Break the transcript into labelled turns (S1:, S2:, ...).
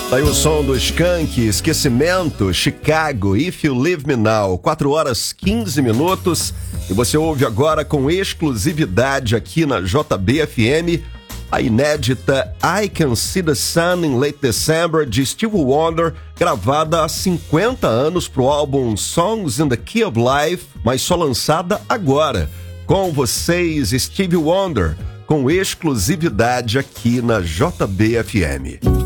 S1: Tá aí o som do Skank, Esquecimento, Chicago, If You Leave Me Now, 4 horas 15 minutos. E você ouve agora com exclusividade aqui na JB-FM a inédita I Can See the Sun in Late December de Stevie Wonder, gravada há 50 anos pro álbum Songs in the Key of Life, mas só lançada agora. Com vocês, Stevie Wonder, com exclusividade aqui na JB-FM.